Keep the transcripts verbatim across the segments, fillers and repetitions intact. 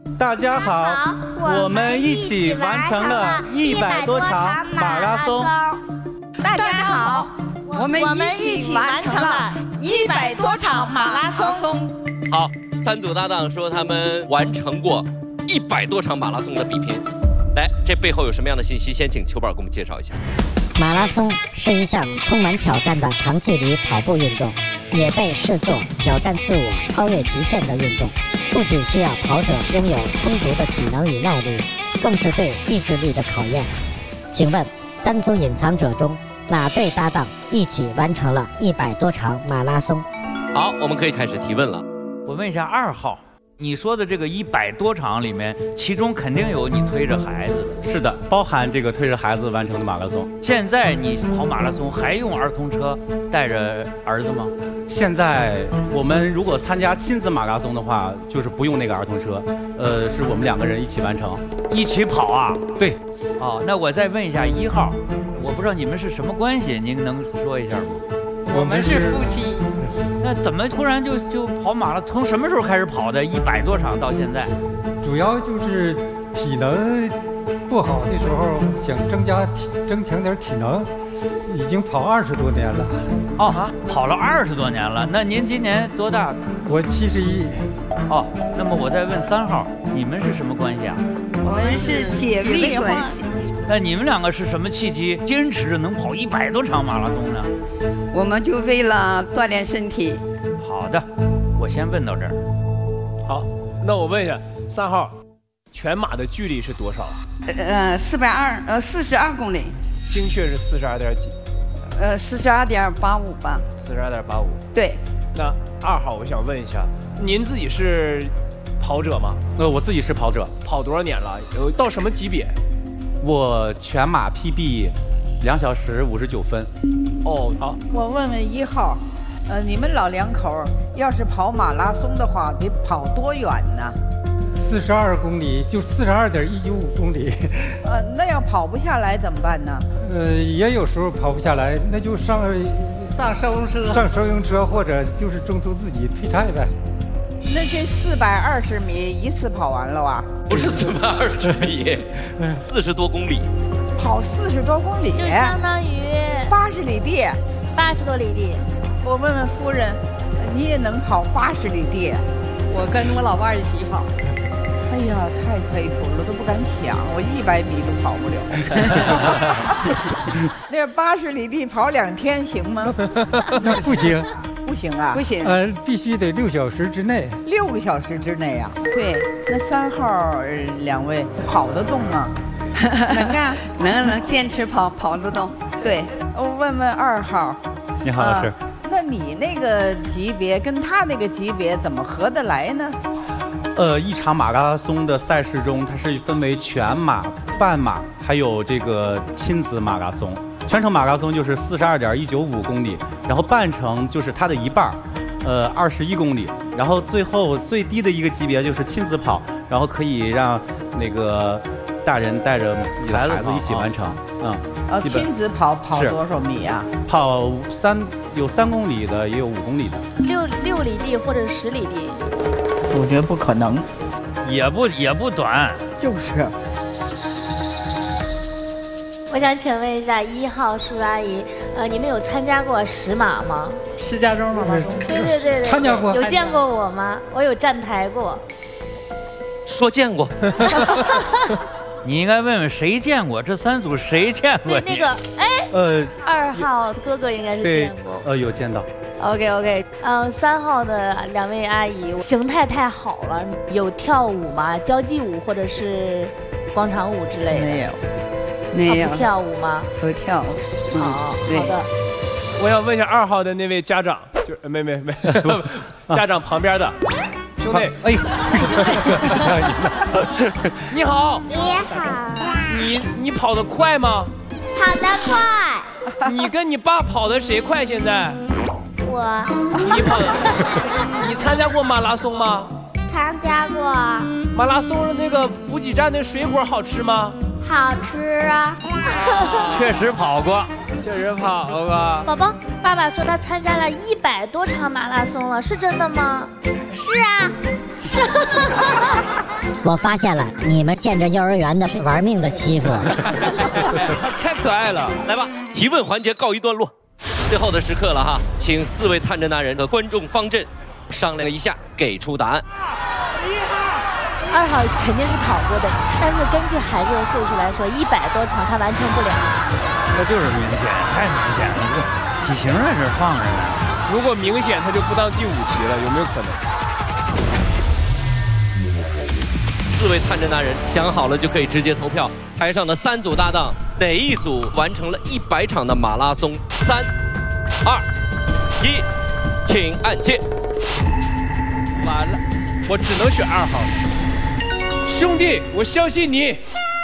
大家好，我们一起完成了一百多场马拉松。 大家好，我们一起完成了一百多场马拉松。 好，三组搭档说他们完成过一百多场马拉松的比拼。来，这背后有什么样的信息？先请球宝给我们介绍一下。 马拉松是一项充满挑战的长距离跑步运动，也被视作挑战自我、超越极限的运动。不仅需要跑者拥有充足的体能与耐力，更是对意志力的考验。请问，三组隐藏者中哪对搭档一起完成了一百多场马拉松？ 好，我们可以开始提问了。 我问一下二号，你说的这个一百多场里面，其中肯定有你推着孩子的。 是的，包含这个推着孩子完成的马拉松。 现在你跑马拉松还用儿童车带着儿子吗？ 现在我们如果参加亲子马拉松的话，就是不用那个儿童车，呃，是我们两个人一起完成， 一起跑啊？ 对。 哦，那我再问一下一号，我不知道你们是什么关系，您能说一下吗？ 我们是夫妻。 那怎么突然就就跑马了？从什么时候开始跑的？一百多场到现在？ 主要就是体能不好的时候，想增加体增强点体能，已经跑二十多年了。 哦，跑了二十多年了。那您今年多大？ 我七十一。 哦，那么我再问三号，你们是什么关系啊？ 我们是姐妹关系。 那你们两个是什么契机坚持着能跑一百多场马拉松呢？ 我们就为了锻炼身体。 好的，我先问到这儿。 好，那我问一下三号，全马的距离是多少？ 呃，四百二，呃，四十二公里。 精确是四十二点几？ 呃，四十二点八五吧。 四十二点八五。 对。 那二号，我想问一下，您自己是跑者吗？ 呃，我自己是跑者， 跑多少年了？有到什么级别？ 我全马 P B 两小时五十九分。 哦，好。 我问问一号，呃，你们老两口要是跑马拉松的话，得跑多远呢？ 四十二公里，就四十二点一九五公里。 呃，那要跑不下来怎么办呢？ 呃，也有时候跑不下来，那就上上收容车， 上收容车，或者就是中途自己退菜呗。 那这四百二十米一次跑完了啊？ 不是四百二十米，四十多公里， 跑四十多公里， 就相当于八十里地， 八十多里地。 我问问夫人，你也能跑八十里地？ 我跟我老伴一起跑。 哎呀，太佩服了，都不敢想，我一百米都跑不了。那八十里地跑两天行吗？ 那不行。 不行啊， 不行， 呃，必须得六小时之内。 六个小时之内啊？ 对。 那三号、呃、两位跑得动吗？ 能啊，能能坚持跑，跑得动。对。 我问问二号。 你好，老师、 呃。那你那个级别跟他那个级别怎么合得来呢？ 呃，一场马拉松的赛事中，它是分为全马、半马，还有这个亲子马拉松。全程马拉松就是四十二点一九五公里，然后半程就是它的一半，呃，二十一公里，然后最后最低的一个级别就是亲子跑，然后可以让那个大人带着自己的孩子一起完成。嗯， 呃，亲子跑跑多少米啊？ 跑三有三公里的，也有五公里的。 六六里地或者十里地。 我觉得不可能， 也不也不短， 就是。 我想请问一下一号叔叔阿姨，呃，你们有参加过十马吗？ 石家庄马拉松。 对对对对， 参加过。 有见过我吗？我有站台过。 说见过。 你应该问问谁见过，这三组谁见过？ 对，那个，哎， 呃， 二号哥哥应该是见过。 呃，有见到。 OK OK， 嗯、呃，三号的两位阿姨形态太好了，有跳舞吗？交际舞或者是广场舞之类的？ 没有。 没有、 啊、不跳舞吗？ 不跳舞。 嗯、好，好的。 我想问一下二号的那位家长，就是没没没，家长旁边的兄弟， 哎， 你好。 你好。 你你跑得快吗？ 跑得快。 你跟你爸跑的谁快？现在？ 我。 你跑的？你参加过马拉松吗？ 参加过。 马拉松那个补给站的水果好吃吗？ 好吃啊！ 确实跑过， 确实跑过。 宝宝，爸爸说他参加了一百多场马拉松了，是真的吗？ 是啊， 是。 我发现了，你们见着幼儿园的是玩命的欺负。 太可爱了。 来吧，提问环节告一段落，最后的时刻了哈，请四位探针达人和观众方阵商量一下，给出答案。 二号肯定是跑过的，但是根据孩子的岁数来说，一百多场他完成不了。 这就是明显，太明显了，这体型在这放着呢。 如果明显，他就不当第五题了，有没有可能？ 四位探针达人想好了就可以直接投票。台上的三组搭档，哪一组完成了一百场的马拉松？三、二、一，请按键。 完了，我只能选二号了。兄弟，我相信你。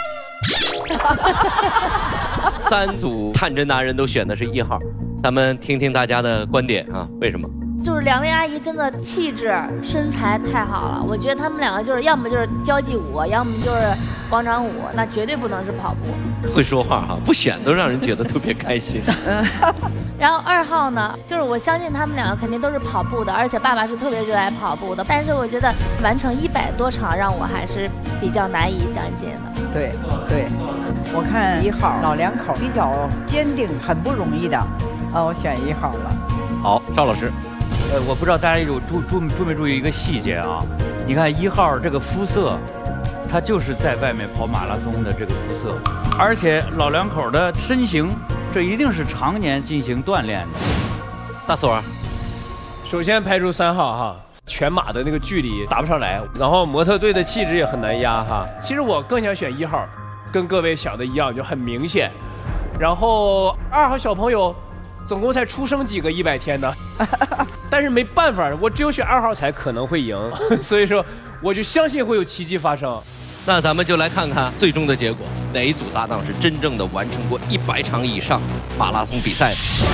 三组探针达人都选的是一号，咱们听听大家的观点啊？为什么？ 就是两位阿姨真的气质、身材太好了，我觉得她们两个就是要么就是交际舞，要么就是广场舞，那绝对不能是跑步。 会说话哈，不选都让人觉得特别开心。 然后二号呢，就是我相信他们两个肯定都是跑步的，而且爸爸是特别热爱跑步的。但是我觉得完成一百多场，让我还是比较难以相信的。 对对，我看一号老两口比较坚定，很不容易的，啊，我选一号了。 好，赵老师。 呃，我不知道大家有注注注没注意一个细节啊？你看一号这个肤色，他就是在外面跑马拉松的这个肤色，而且老两口的身形，这一定是常年进行锻炼的。 大锁， 首先排除三号哈，全马的那个距离打不上来，然后模特队的气质也很难压哈。其实我更想选一号，跟各位想的一样，就很明显。然后二号小朋友。总共才出生几个一百天的，但是没办法，我只有选二号才可能会赢，所以说我就相信会有奇迹发生。 那咱们就来看看最终的结果，哪一组搭档是真正的完成过一百场以上马拉松比赛的？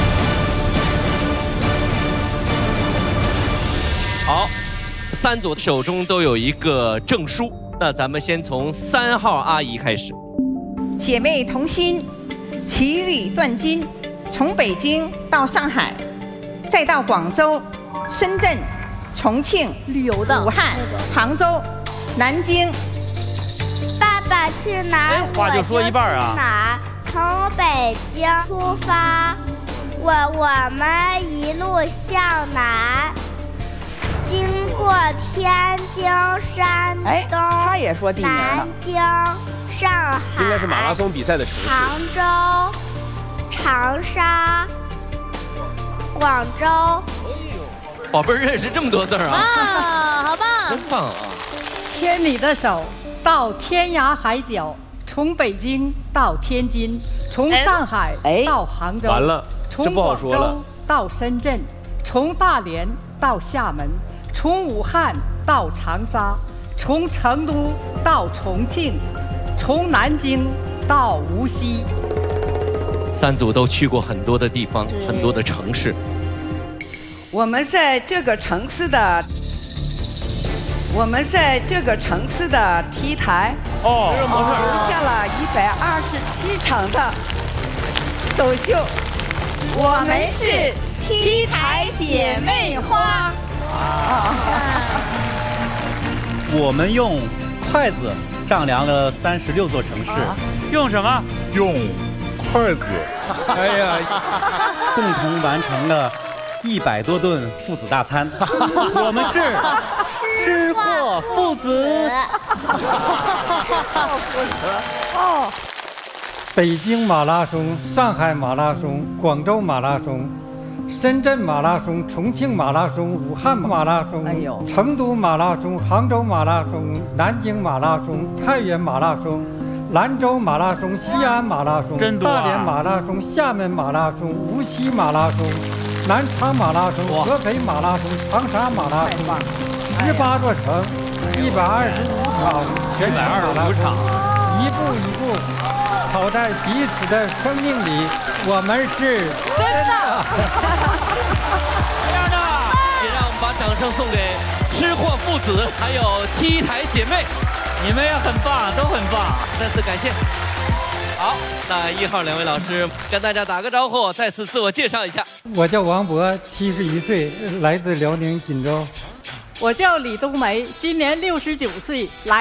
好，三组手中都有一个证书，那咱们先从三号阿姨开始。 姐妹同心，其利断金。从北京到上海，再到广州、深圳、重庆、 旅游的武汉、杭州、南京。 爸爸去哪儿？ 话就说一半啊。 哪儿？从北京出发，我我们一路向南，经过天津、山东、 哎，他也说地名了。 南京、上海， 应该是马拉松比赛的城市。 杭州。长沙、广州， 宝贝儿认识这么多字儿啊！ 啊，好棒！ 真棒啊！ 牵你的手到天涯海角，从北京到天津，从上海到杭州， 完了，这不好说了。 从广州到深圳，从大连到厦门，从武汉到长沙，从成都到重庆，从南京到无锡。 三组都去过很多的地方，很多的城市。 我们在这个城市的，我们在这个城市的 T 台哦，留下了一百二十七场的走秀。 我们是 T 台姐妹花。 我们用筷子丈量了三十六座城市， 用什么？ 用。筷子， 哎呀， 共同完成了一百多顿父子大餐。我们是吃货父子。 哦，北京马拉松、上海马拉松、广州马拉松、深圳马拉松、重庆马拉松、武汉马拉松、哎呦，成都马拉松、杭州马拉松、南京马拉松、太原马拉松。兰州马拉松、西安马拉松、大连马拉松、厦门马拉松、无锡马拉松、南昌马拉松、合肥马拉松、长沙马拉松，十八座城，一百二十五场全场马拉松，一步一步跑在彼此的生命里，我们是真的。 这样的，也让我们把掌声送给吃货父子，还有 T 台姐妹。 你们也很棒，都很棒， 再次感谢。好，那一号两位老师跟大家打个招呼，再次自我介绍一下。 我叫王博，七十一岁，来自辽宁锦州。 我叫李冬梅，今年六十九岁，来。